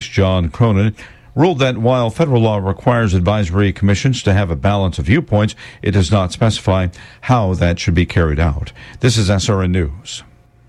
John Cronin, ruled that while federal law requires advisory commissions to have a balance of viewpoints, it does not specify how that should be carried out. This is SRN News.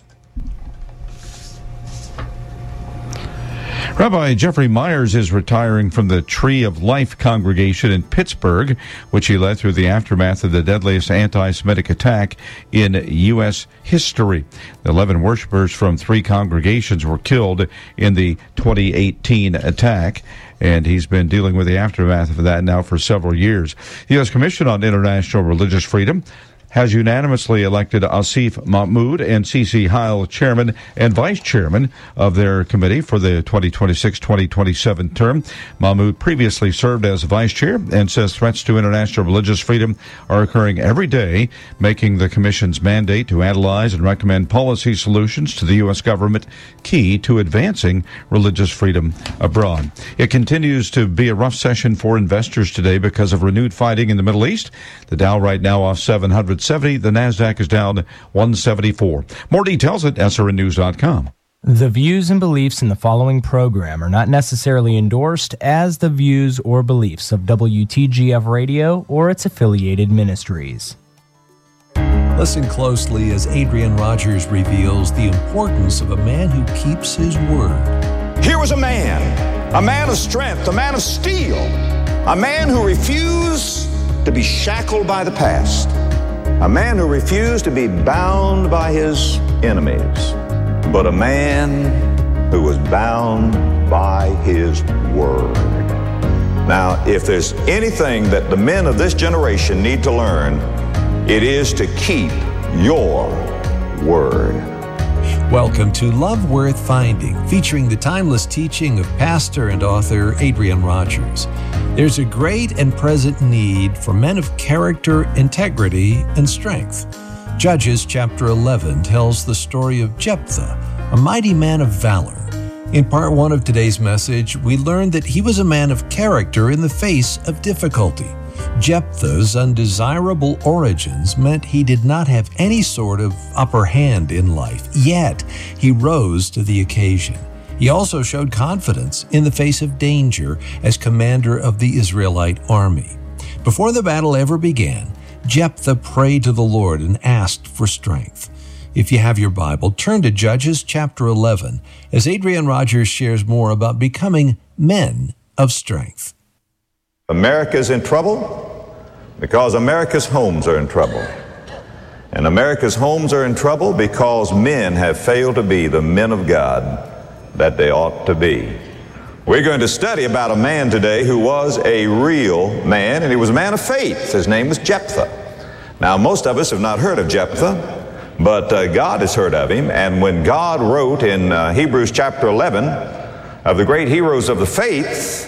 Rabbi Jeffrey Myers is retiring from the Tree of Life congregation in Pittsburgh, which he led through the aftermath of the deadliest anti-Semitic attack in U.S. history. 11 worshipers from 3 congregations were killed in the 2018 attack, and he's been dealing with the aftermath of that now for several years. The U.S. Commission on International Religious Freedom has unanimously elected Asif Mahmoud and C.C. Heil chairman and vice chairman of their committee for the 2026-2027 term. Mahmoud previously served as vice chair and says threats to international religious freedom are occurring every day, making the commission's mandate to analyze and recommend policy solutions to the U.S. government key to advancing religious freedom abroad. It continues to be a rough session for investors today because of renewed fighting in the Middle East. The Dow right now off 770. The NASDAQ is down 174. More details at srnnews.com. The views and beliefs in the following program are not necessarily endorsed as the views or beliefs of WTGF Radio or its affiliated ministries. Listen closely as Adrian Rogers reveals the importance of a man who keeps his word. Here was a man of strength, a man of steel, a man who refused to be shackled by the past, a man who refused to be bound by his enemies, but a man who was bound by his word. Now, if there's anything that the men of this generation need to learn, it is to keep your word. Welcome to Love Worth Finding, featuring the timeless teaching of pastor and author Adrian Rogers. There's a great and present need for men of character, integrity, and strength. Judges chapter 11 tells the story of Jephthah, a mighty man of valor. In part 1 of today's message, we learned that he was a man of character in the face of difficulty. Jephthah's undesirable origins meant he did not have any sort of upper hand in life, yet he rose to the occasion. He also showed confidence in the face of danger as commander of the Israelite army. Before the battle ever began, Jephthah prayed to the Lord and asked for strength. If you have your Bible, turn to Judges chapter 11 as Adrian Rogers shares more about becoming men of strength. America's in trouble because America's homes are in trouble. And America's homes are in trouble because men have failed to be the men of God that they ought to be. We're going to study about a man today who was a real man, and he was a man of faith. His name was Jephthah. Now, most of us have not heard of Jephthah, but God has heard of him. And when God wrote in Hebrews chapter 11 of the great heroes of the faith,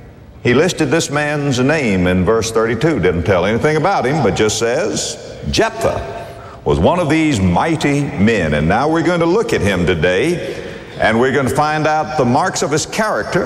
he listed this man's name in verse 32. Didn't tell anything about him, but just says Jephthah was one of these mighty men. And now we're going to look at him today, and we're going to find out the marks of his character,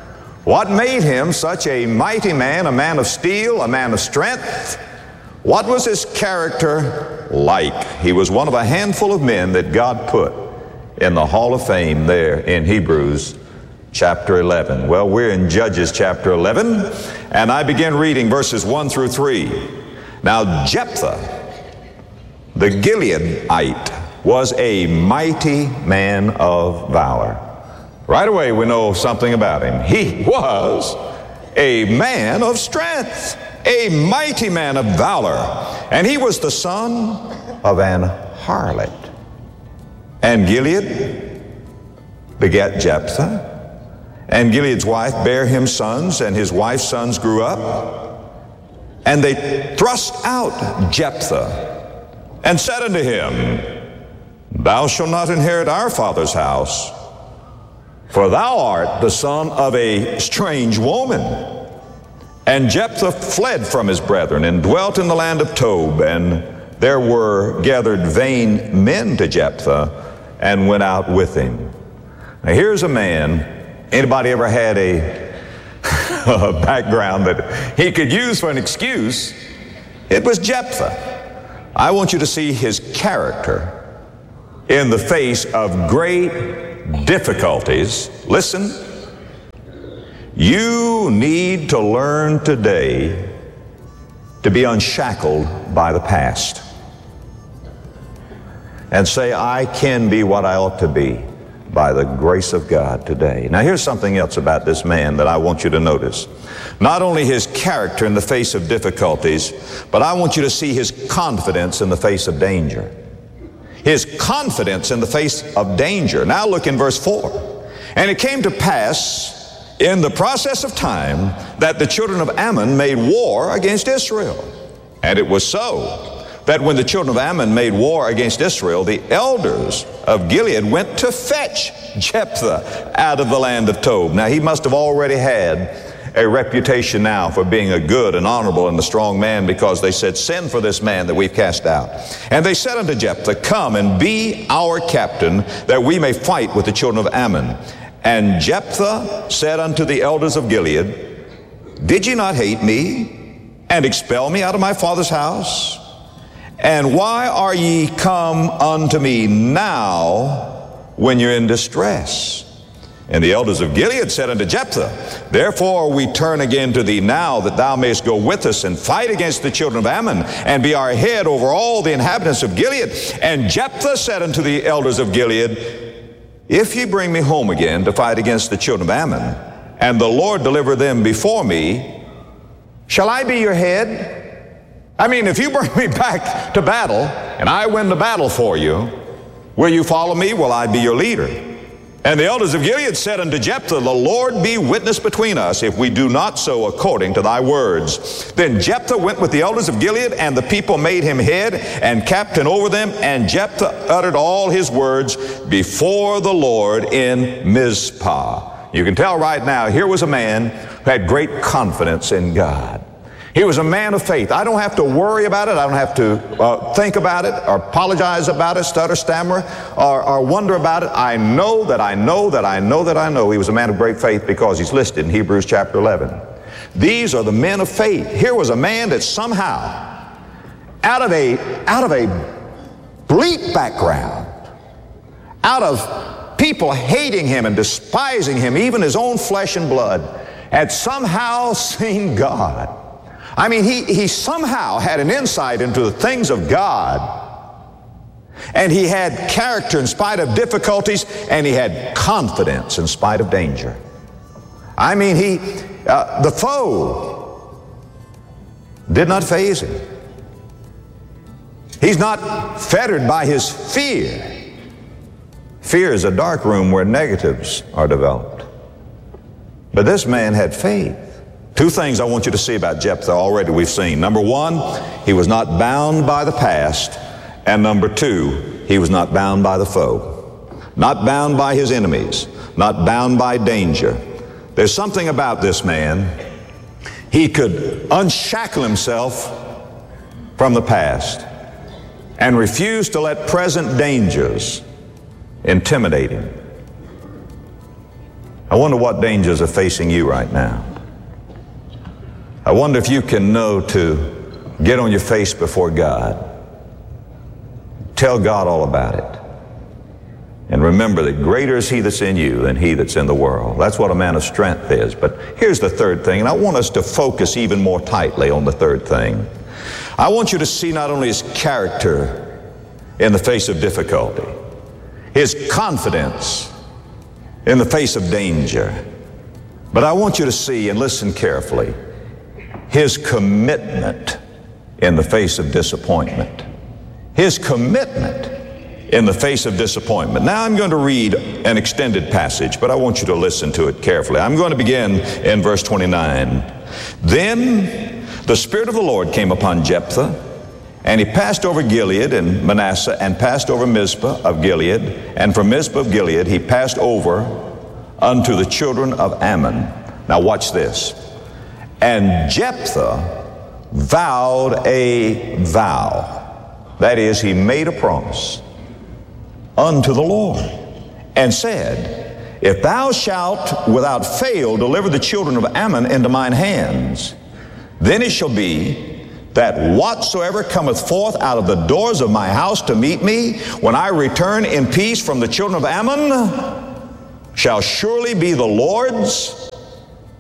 what made him such a mighty man, a man of steel, a man of strength. What was his character like? He was one of a handful of men that God put in the Hall of Fame there in Hebrews chapter 11. Well, we're in Judges chapter 11, and I begin reading verses 1 through 3. Now, Jephthah, the Gileadite, was a mighty man of valor. Right away, we know something about him. He was a man of strength, a mighty man of valor, and he was the son of an harlot. And Gilead begat Jephthah, and Gilead's wife bare him sons, and his wife's sons grew up, and they thrust out Jephthah and said unto him, Thou shalt not inherit our father's house, for thou art the son of a strange woman. And Jephthah fled from his brethren and dwelt in the land of Tob, and there were gathered vain men to Jephthah and went out with him. Now here's a man, anybody ever had a background that he could use for an excuse? It was Jephthah. I want you to see his character in the face of great difficulties. Listen, You need to learn today to be unshackled by the past and say, I can be what I ought to be by the grace of God today. Now here's something else about this man that I want you to notice. Not only his character in the face of difficulties, but I want you to see his confidence in the face of danger. His confidence in the face of danger. Now look in verse 4. And it came to pass in the process of time that the children of Ammon made war against Israel. And it was so that when the children of Ammon made war against Israel, the elders of Gilead went to fetch Jephthah out of the land of Tob. Now he must have already had a reputation now for being a good and honorable and a strong man, because they said, send for this man that we've cast out. And they said unto Jephthah, come and be our captain, that we may fight with the children of Ammon. And Jephthah said unto the elders of Gilead, did ye not hate me and expel me out of my father's house? And why are ye come unto me now when you're in distress? And the elders of Gilead said unto Jephthah, therefore we turn again to thee now, that thou mayest go with us and fight against the children of Ammon, and be our head over all the inhabitants of Gilead. And Jephthah said unto the elders of Gilead, if ye bring me home again to fight against the children of Ammon, and the Lord deliver them before me, shall I be your head? I mean, if you bring me back to battle, and I win the battle for you, will you follow me? Will I be your leader? And the elders of Gilead said unto Jephthah, the Lord be witness between us, if we do not so according to thy words. Then Jephthah went with the elders of Gilead, and the people made him head and captain over them. And Jephthah uttered all his words before the Lord in Mizpah. You can tell right now, here was a man who had great confidence in God. He was a man of faith. I don't have to worry about it. I don't have to think about it or apologize about it, stutter, stammer, or wonder about it. I know that I know that I know that I know he was a man of great faith, because he's listed in Hebrews chapter 11. These are the men of faith. Here was a man that somehow, out of a bleak background, out of people hating him and despising him, even his own flesh and blood, had somehow seen God. I mean, he somehow had an insight into the things of God, and he had character in spite of difficulties, and he had confidence in spite of danger. I mean, the foe did not faze him. He's not fettered by his fear. Fear is a dark room where negatives are developed. But this man had faith. Two things I want you to see about Jephthah already we've seen. Number one, he was not bound by the past. And number two, he was not bound by the foe. Not bound by his enemies. Not bound by danger. There's something about this man. He could unshackle himself from the past and refuse to let present dangers intimidate him. I wonder what dangers are facing you right now. I wonder if you can know to get on your face before God. Tell God all about it. And remember that greater is he that's in you than he that's in the world. That's what a man of strength is. But here's the third thing, and I want us to focus even more tightly on the third thing. I want you to see not only his character in the face of difficulty, his confidence in the face of danger, but I want you to see, and listen carefully, his commitment in the face of disappointment. His commitment in the face of disappointment. Now I'm going to read an extended passage, but I want you to listen to it carefully. I'm going to begin in verse 29. Then the Spirit of the Lord came upon Jephthah, and he passed over Gilead and Manasseh, and passed over Mizpah of Gilead, and from Mizpah of Gilead he passed over unto the children of Ammon. Now watch this. And Jephthah vowed a vow. That is, he made a promise unto the Lord, and said, if thou shalt without fail deliver the children of Ammon into mine hands, then it shall be that whatsoever cometh forth out of the doors of my house to meet me, when I return in peace from the children of Ammon, shall surely be the Lord's,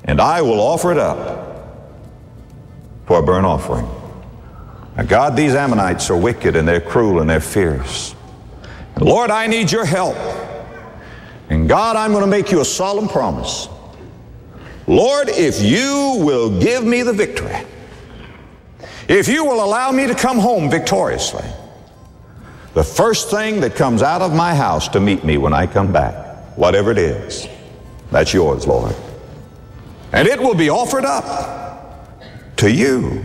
and I will offer it up for a burnt offering. Now, God, these Ammonites are wicked and they're cruel and they're fierce. Lord, I need your help. And God, I'm going to make you a solemn promise. Lord, if you will give me the victory, if you will allow me to come home victoriously, the first thing that comes out of my house to meet me when I come back, whatever it is, that's yours, Lord. And it will be offered up to you.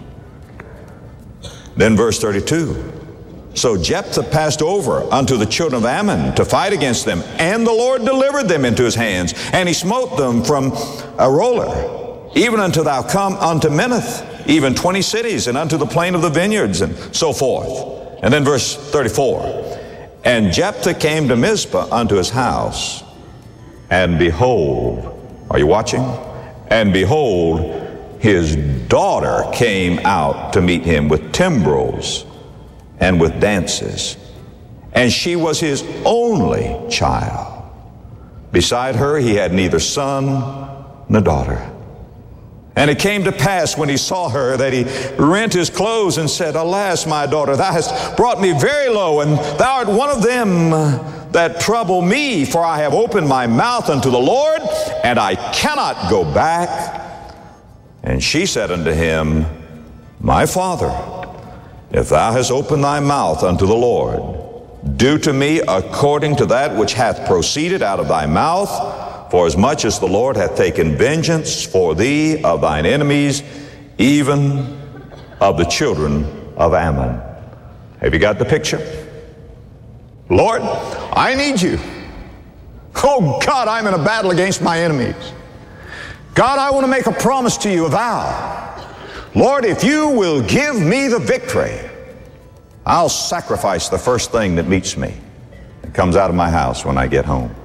Then verse 32. So Jephthah passed over unto the children of Ammon to fight against them, and the Lord delivered them into his hands, and he smote them from Aroer, even until thou come unto Minnith, even 20 cities, and unto the plain of the vineyards, and so forth. And then verse 34. And Jephthah came to Mizpah unto his house, and behold, are you watching? And behold, his daughter came out to meet him with timbrels and with dances. And she was his only child. Beside her he had neither son nor daughter. And it came to pass when he saw her that he rent his clothes and said, Alas, my daughter, thou hast brought me very low, and thou art one of them that trouble me, for I have opened my mouth unto the Lord, and I cannot go back. And she said unto him, My father, if thou hast opened thy mouth unto the Lord, do to me according to that which hath proceeded out of thy mouth, for as much as the Lord hath taken vengeance for thee of thine enemies, even of the children of Ammon. Have you got the picture? Lord, I need you. Oh God, I'm in a battle against my enemies. God, I want to make a promise to you, a vow. Lord, if you will give me the victory, I'll sacrifice the first thing that meets me, that comes out of my house when I get home.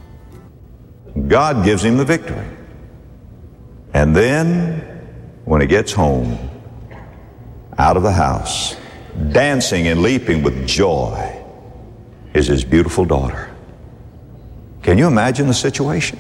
God gives him the victory. And then, when he gets home, out of the house, dancing and leaping with joy, is his beautiful daughter. Can you imagine the situation?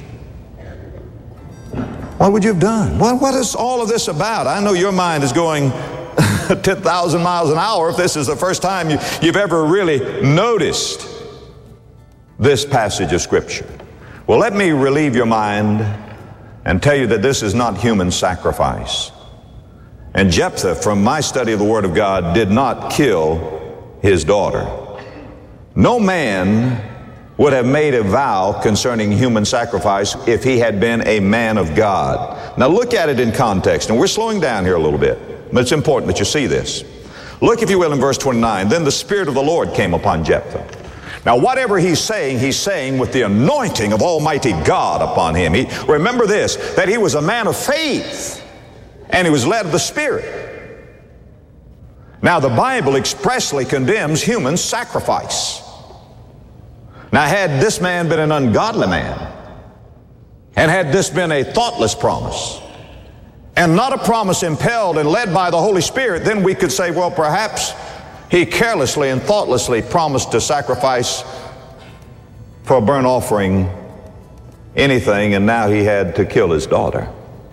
What would you have done? What is all of this about? I know your mind is going 10,000 miles an hour if this is the first time you've ever really noticed this passage of Scripture. Well, let me relieve your mind and tell you that this is not human sacrifice. And Jephthah, from my study of the Word of God, did not kill his daughter. No man would have made a vow concerning human sacrifice if he had been a man of God. Now look at it in context, and we're slowing down here a little bit, but it's important that you see this. Look, if you will, in verse 29. Then the Spirit of the Lord came upon Jephthah. Now, whatever he's saying with the anointing of Almighty God upon him. Remember this, that he was a man of faith, and he was led of the Spirit. Now, the Bible expressly condemns human sacrifice. Now, had this man been an ungodly man, and had this been a thoughtless promise, and not a promise impelled and led by the Holy Spirit, then we could say, well, perhaps he carelessly and thoughtlessly promised to sacrifice for a burnt offering anything, and now he had to kill his daughter.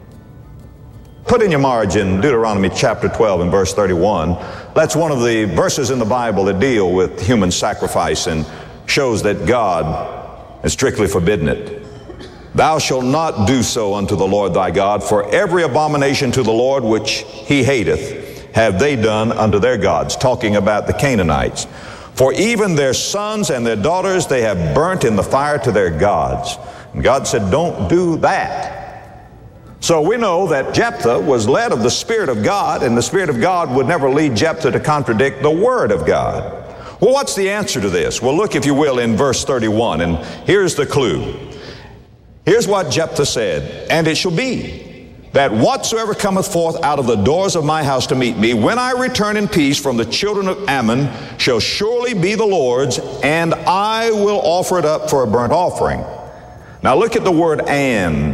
Put in your margin Deuteronomy chapter 12 and verse 31. That's one of the verses in the Bible that deal with human sacrifice and shows that God has strictly forbidden it. Thou shalt not do so unto the Lord thy God, for every abomination to the Lord which he hateth have they done unto their gods, talking about the Canaanites. For even their sons and their daughters they have burnt in the fire to their gods. And God said, don't do that. So we know that Jephthah was led of the Spirit of God, and the Spirit of God would never lead Jephthah to contradict the Word of God. Well, what's the answer to this? Well, look, if you will, in verse 31, and here's the clue. Here's what Jephthah said, and it shall be that whatsoever cometh forth out of the doors of my house to meet me, when I return in peace from the children of Ammon, shall surely be the Lord's, and I will offer it up for a burnt offering. Now look at the word and,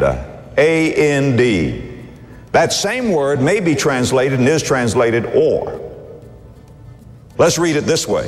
A-N-D. That same word may be translated and is translated or. Let's read it this way.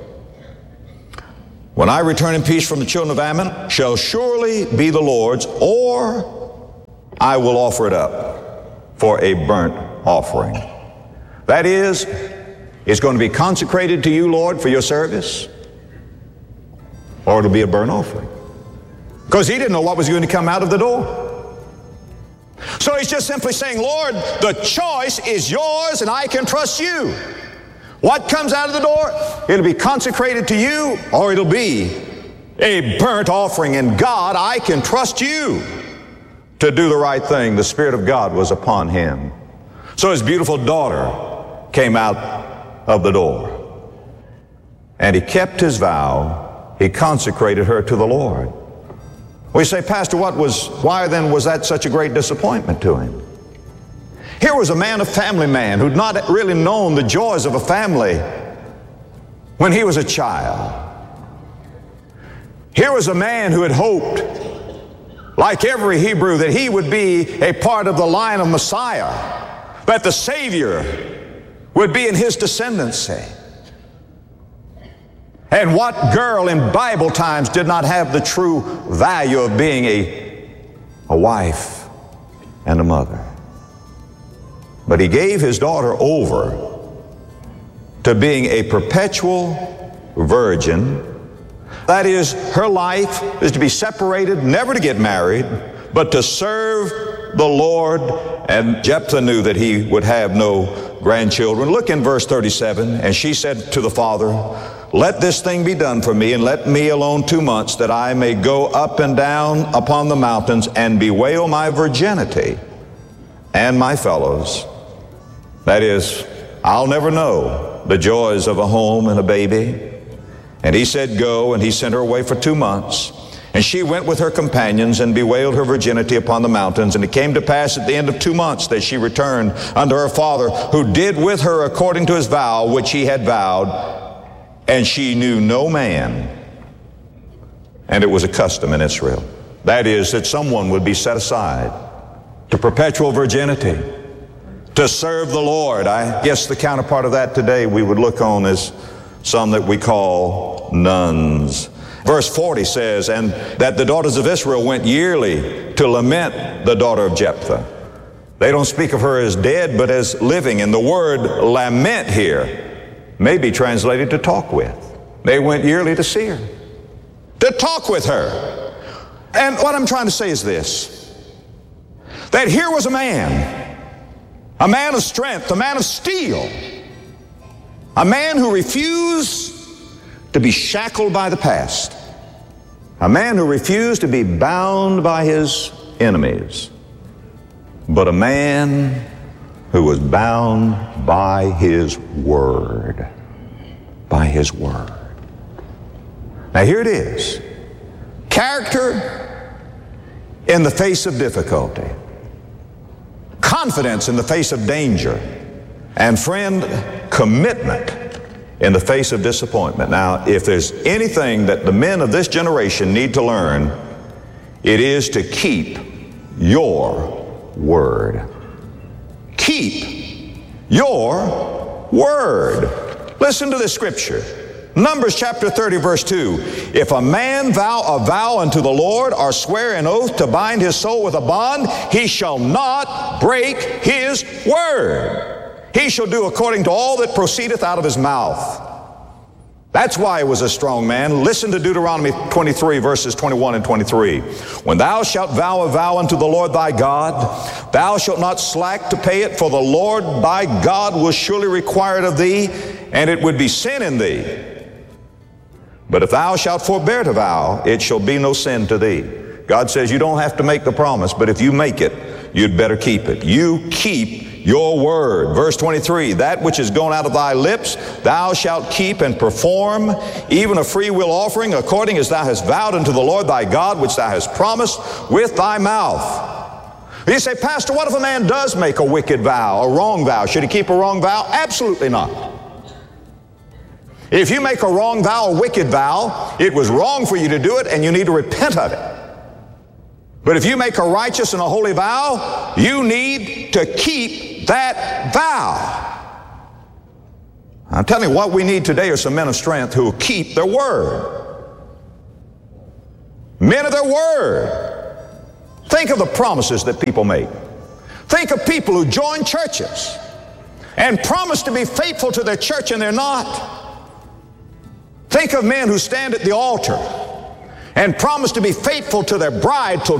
When I return in peace from the children of Ammon, shall surely be the Lord's, or I will offer it up for a burnt offering. That is, it's going to be consecrated to you, Lord, for your service, or it'll be a burnt offering. Because he didn't know what was going to come out of the door. So he's just simply saying, Lord, the choice is yours and I can trust you. What comes out of the door? It'll be consecrated to you, or it'll be a burnt offering. And God, I can trust you to do the right thing. The Spirit of God was upon him. So his beautiful daughter came out of the door. And he kept his vow. He consecrated her to the Lord. We say, Pastor, why then was that such a great disappointment to him? Here was a man, a family man, who'd not really known the joys of a family when he was a child. Here was a man who had hoped, like every Hebrew, that he would be a part of the line of Messiah, that the Savior would be in his descendancy. And what girl in Bible times did not have the true value of being a wife and a mother? But he gave his daughter over to being a perpetual virgin. That is, her life is to be separated, never to get married, but to serve the Lord. And Jephthah knew that he would have no grandchildren. Look in verse 37. And she said to the father, let this thing be done for me, and let me alone 2 months, that I may go up and down upon the mountains and bewail my virginity and my fellows. That is, I'll never know the joys of a home and a baby. And he said, go, and he sent her away for 2 months. And she went with her companions and bewailed her virginity upon the mountains. And it came to pass at the end of 2 months that she returned unto her father, who did with her according to his vow, which he had vowed. And she knew no man. And it was a custom in Israel. That is, that someone would be set aside to perpetual virginity, to serve the Lord. I guess the counterpart of that today we would look on as some that we call nuns. Verse 40 says, and that the daughters of Israel went yearly to lament the daughter of Jephthah. They don't speak of her as dead, but as living. And the word lament here may be translated to talk with. They went yearly to see her, to talk with her. And what I'm trying to say is this, that here was a man of strength, a man of steel, a man who refused to be shackled by the past, a man who refused to be bound by his enemies, but a man who was bound by his word. By his word. Now here it is. Character in the face of difficulty. Confidence in the face of danger. And friend, commitment in the face of disappointment. Now, if there's anything that the men of this generation need to learn, it is to keep your word. Keep your word. Listen to this scripture. Numbers chapter 30, verse 2. If a man vow a vow unto the Lord, or swear an oath to bind his soul with a bond, he shall not break his word. He shall do according to all that proceedeth out of his mouth. That's why he was a strong man. Listen to Deuteronomy 23, verses 21 and 23. When thou shalt vow a vow unto the Lord thy God, thou shalt not slack to pay it, for the Lord thy God will surely require it of thee, and it would be sin in thee. But if thou shalt forbear to vow, it shall be no sin to thee. God says you don't have to make the promise, but if you make it, you'd better keep it. You keep your word. Verse 23, that which is gone out of thy lips, thou shalt keep and perform, even a free will offering, according as thou hast vowed unto the Lord thy God, which thou hast promised with thy mouth. You say, Pastor, what if a man does make a wicked vow, a wrong vow? Should he keep a wrong vow? Absolutely not. If you make a wrong vow, a wicked vow, it was wrong for you to do it, and you need to repent of it. But if you make a righteous and a holy vow, you need to keep that vow. I'm telling you, what we need today are some men of strength who will keep their word. Men of their word. Think of the promises that people make. Think of people who join churches and promise to be faithful to their church and they're not. Think of men who stand at the altar and promise to be faithful to their bride till